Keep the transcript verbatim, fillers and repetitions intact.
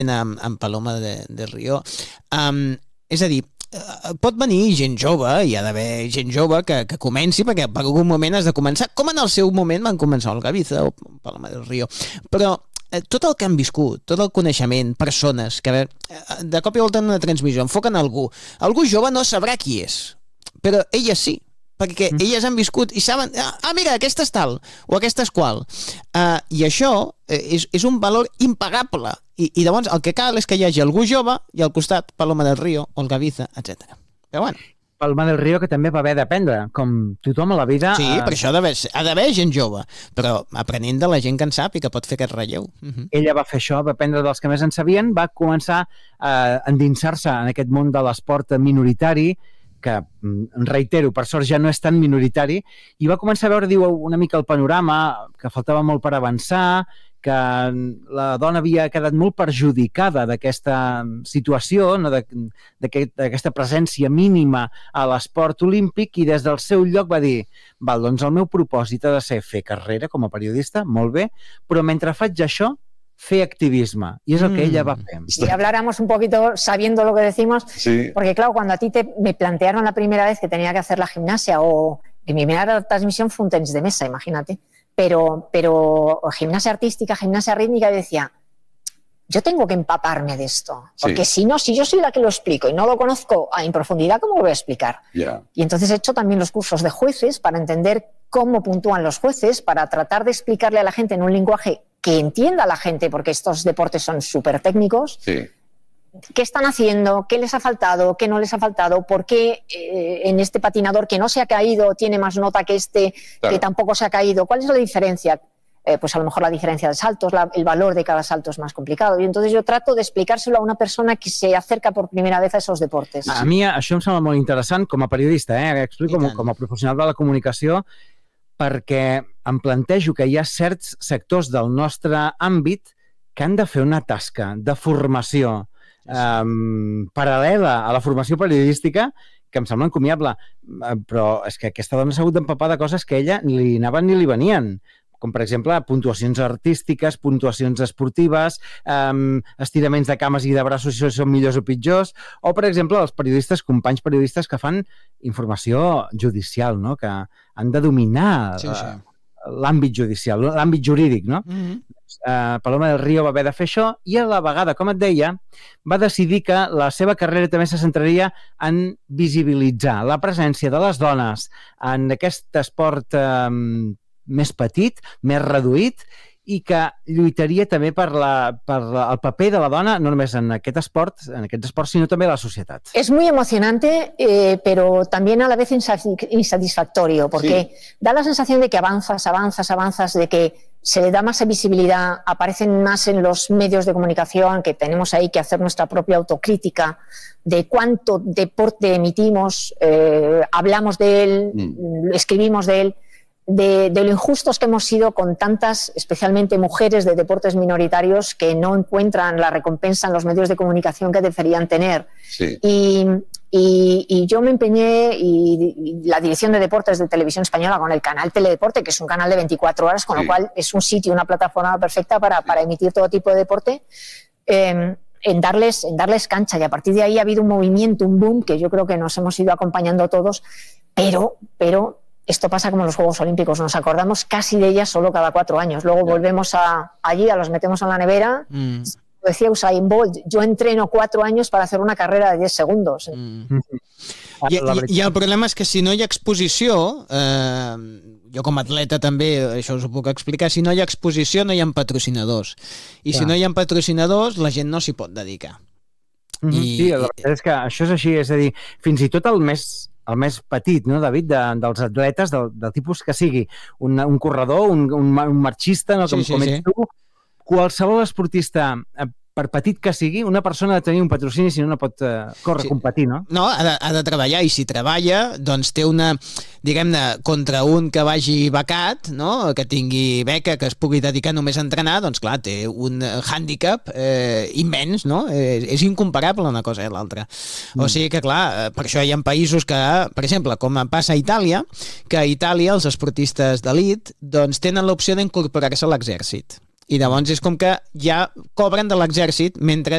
amb, amb Paloma de, de Río. Um, és a dir, pot venir gent jove, hi ha d'haver gent jove que, que comenci, perquè per algun moment has de començar, com en el seu moment van començar el Gaviza o Paloma del Río. Però eh, tot el que han viscut, tot el coneixement, persones, que eh, de cop i volta en una transmissió enfoquen algú. Algú jove no sabrà qui és, però elles sí, perquè mm. elles han viscut i saben, ah, mira, aquesta és tal, o aquesta és qual. Uh, I això és, és un valor impagable. I, I llavors el que cal és que hi hagi algú jove i al costat Paloma del Río, o el Gaviza, etcètera. Però bueno. Paloma del Río, que també va haver d'aprendre, com tothom a la vida... Sí, eh... per això ha d'haver, ha d'haver gent jove, però aprenent de la gent que en sap i que pot fer aquest relleu. Uh-huh. Ella va fer això, va aprendre dels que més en sabien, va començar a endinsar-se en aquest món de l'esport minoritari, que, reitero, per sort ja no és tan minoritari, i va començar a veure, diu, una mica el panorama, que faltava molt per avançar, que la dona havia quedat molt perjudicada d'aquesta situació, no? d'aquesta presència mínima a l'esport olímpic, i des del seu lloc va dir, val, doncs el meu propòsit ha de ser fer carrera com a periodista, molt bé, però mentre faig això, fer activisme, y es lo que mm. ella va a hacer. Y habláramos un poquito sabiendo lo que decimos, sí. Porque claro, cuando a ti te, me plantearon la primera vez que tenía que hacer la gimnasia, o que mi primera transmisión fue un tenis de mesa, imagínate, pero, pero gimnasia artística, gimnasia rítmica, yo decía, yo tengo que empaparme de esto, porque sí. si no, si yo soy la que lo explico y no lo conozco en profundidad, ¿cómo lo voy a explicar? Yeah. Y entonces he hecho también los cursos de jueces para entender cómo puntúan los jueces, para tratar de explicarle a la gente en un lenguaje que entienda a la gente, porque estos deportes son súper técnicos, sí. qué están haciendo, qué les ha faltado, qué no les ha faltado, por qué eh, en este patinador que no se ha caído tiene más nota que este, claro. que tampoco se ha caído. ¿Cuál es la diferencia? Eh, pues a lo mejor la diferencia de saltos, la, el valor de cada salto es más complicado. Y entonces yo trato de explicárselo a una persona que se acerca por primera vez a esos deportes. A mi això em sembla molt interessant com a periodista, eh? Explico com, com a professional de la comunicació, perquè em plantejo que hi ha certs sectors del nostre àmbit que han de fer una tasca de formació um, paral·lela a la formació periodística que em sembla encomiable, però és que aquesta dona s'ha hagut d'empapar de coses que ella ni li anaven ni li venien, com per exemple puntuacions artístiques, puntuacions esportives, um, estiraments de cames i de braços si són millors o pitjors, o per exemple els periodistes, companys periodistes que fan informació judicial, no? Que han de dominar sí, sí. l'àmbit judicial, l'àmbit jurídic, no? Mm-hmm. uh, Paloma del Río va haver de fer això i a la vegada, com et deia, va decidir que la seva carrera també se centraria en visibilitzar la presència de les dones en aquest esport um, més petit, més reduït, i que lluitaria també per, la, per la, el paper de la dona, no només en aquest esport, en aquests esports, sinó també a la societat. Es muy emocionante, eh, pero también a la vez insatisfactorio, porque sí. da la sensación de que avanzas, avanzas, avanzas, de que se le da más visibilidad, aparecen más en los medios de comunicación, que tenemos ahí que hacer nuestra propia autocrítica de cuánto deporte emitimos, eh, hablamos de él, mm. escribimos de él, De, de lo injustos que hemos sido con tantas, especialmente mujeres de deportes minoritarios, que no encuentran la recompensa en los medios de comunicación que deberían tener. Sí. Y, y, y yo me empeñé, y, y la Dirección de Deportes de Televisión Española, con el canal Teledeporte, que es un canal de veinticuatro horas, con sí. lo cual es un sitio, una plataforma perfecta para, sí. para emitir todo tipo de deporte, eh, en darles, en darles cancha. Y a partir de ahí ha habido un movimiento, un boom, que yo creo que nos hemos ido acompañando todos, pero... pero esto pasa como en los Juegos Olímpicos, nos acordamos casi de ellas solo cada cuatro años. Luego yeah. volvemos a, allí, a los metemos en la nevera. Mm. Decía Usain Bolt, yo entreno cuatro años para hacer una carrera de diez segundos. Mm. I, i, I el problema és que si no hi ha exposició, eh, jo com a atleta també, això us ho puc explicar, si no hi ha exposició no hi ha patrocinadors. I yeah. si no hi ha patrocinadors, la gent no s'hi pot dedicar. Mm-hmm. I, sí, la veritat és que això és així, és a dir, fins i tot el més... el més petit, no, David, de, dels atletes, del, del tipus que sigui, un, un corredor, un, un, un marxista, no, com, sí, sí, com ets sí. tu, qualsevol esportista, per petit que sigui, una persona ha de tenir un patrocini, si no, no pot uh, córrer, sí. competir, no? No, ha de, ha de treballar, i si treballa, doncs té una, diguem-ne, contra un que vagi becat, no?, que tingui beca, que es pugui dedicar només a entrenar, doncs clar, té un hàndicap eh, immens, no? Eh, és incomparable una cosa i l'altra. Mm. O sigui que, clar, per això hi ha països que, per exemple, com passa a Itàlia, que a Itàlia els esportistes d'elit doncs tenen l'opció d'incorporar-se a l'exèrcit. I llavors és com que ja cobren de l'exèrcit mentre